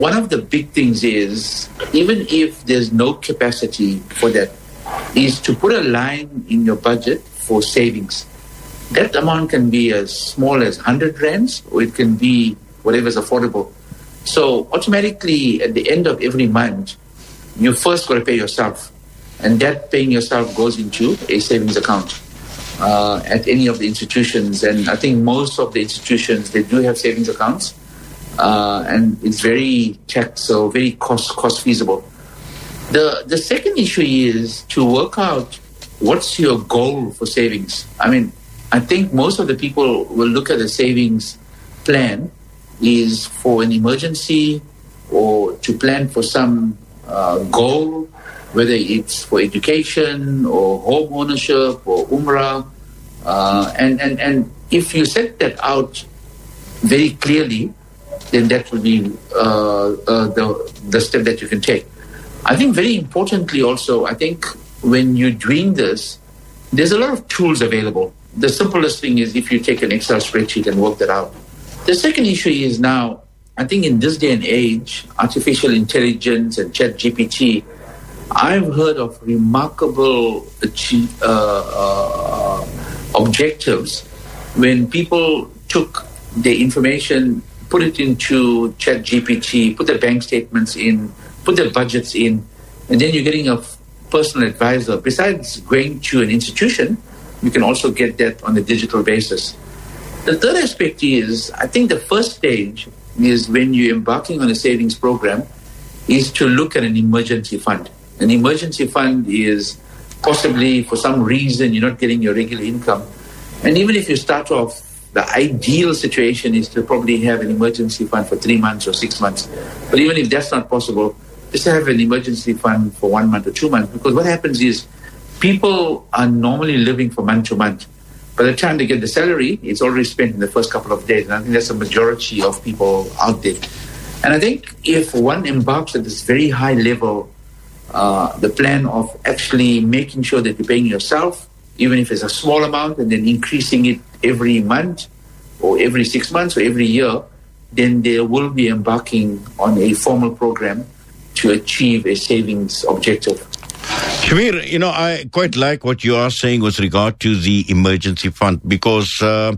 One of the big things is, even if there's no capacity for that, is to put a line in your budget for savings. That amount can be as small as 100 rands, or it can be whatever is affordable. So automatically, at the end of every month, you first got to pay yourself. And that paying yourself goes into a savings account at any of the institutions. And I think most of the institutions, they do have savings accounts. And it's very tax, so very cost feasible. The second issue is to work out what's your goal for savings. I mean, I think most of the people will look at a savings plan is for an emergency or to plan for some goal, whether it's for education or home ownership or umrah. And if you set that out very clearly, then that will be the step that you can take. I think very importantly also, I think when you're doing this, there's a lot of tools available. The simplest thing is if you take an Excel spreadsheet and work that out. The second issue is now, I think in this day and age, artificial intelligence and ChatGPT, I've heard of remarkable objectives when people took the information, put it into ChatGPT, put their bank statements in, put their budgets in, and then you're getting a personal advisor. Besides going to an institution, you can also get that on a digital basis. The third aspect is, I think the first stage is when you're embarking on a savings program, is to look at an emergency fund. An emergency fund is possibly for some reason you're not getting your regular income. And even if you start off, the ideal situation is to probably have an emergency fund for 3 months or 6 months. But even if that's not possible, just have an emergency fund for 1 month or 2 months. Because what happens is people are normally living from month to month. By the time they get the salary, it's already spent in the first couple of days. And I think that's the majority of people out there. And I think if one embarks at this very high level, the plan of actually making sure that you're paying yourself, even if it's a small amount, and then increasing it every month or every 6 months or every year, then they will be embarking on a formal program to achieve a savings objective. Shamir, I quite like what you are saying with regard to the emergency fund because,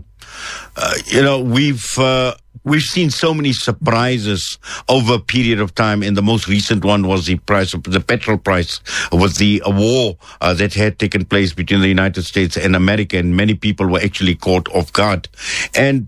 we've seen so many surprises over a period of time, and the most recent one was the price of the petrol price with the war that had taken place between the United States and America, and many people were actually caught off guard. And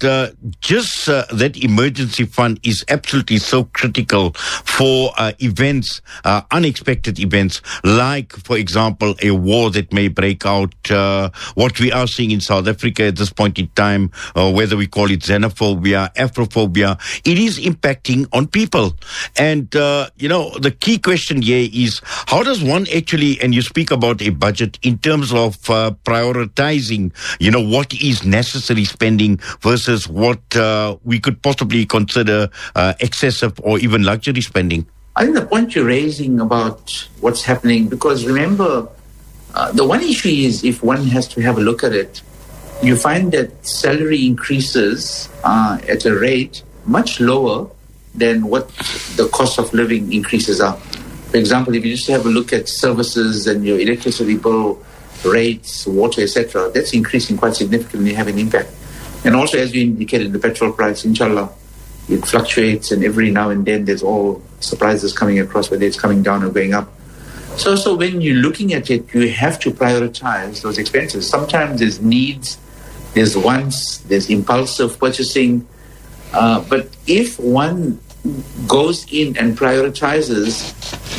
that emergency fund is absolutely so critical for events, unexpected events, like, for example, a war that may break out, what we are seeing in South Africa at this point in time, whether we call it xenophobia, Afrophobia, it is impacting on people. And, the key question here is, how does one actually, and you speak about a budget in terms of prioritizing, what is necessary spending versus what we could possibly consider excessive or even luxury spending? I think the point you're raising about what's happening, because remember, the one issue is if one has to have a look at it, you find that salary increases at a rate much lower than what the cost of living increases are. For example, if you just have a look at services and your electricity bill rates, water, etc., that's increasing quite significantly, having an impact. And also, as you indicated, the petrol price, inshallah, it fluctuates, and every now and then there's all surprises coming across, whether it's coming down or going up. So when you're looking at it, you have to prioritize those expenses. Sometimes there's needs, there's wants, there's impulsive purchasing. But if one goes in and prioritizes,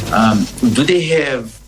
do they have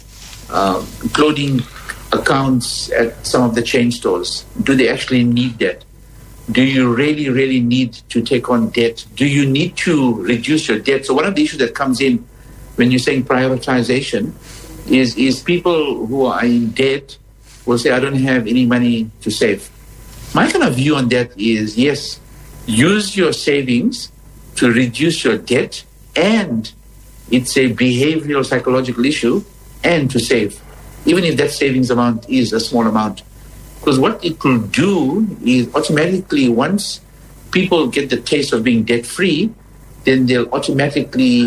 clothing accounts at some of the chain stores? Do they actually need that? Do you really, really need to take on debt? Do you need to reduce your debt? So one of the issues that comes in when you're saying prioritization is people who are in debt will say, I don't have any money to save. My kind of view on that is, yes, use your savings to reduce your debt, and it's a behavioral psychological issue, and to save, even if that savings amount is a small amount. Because what it will do is automatically, once people get the taste of being debt-free, then they'll automatically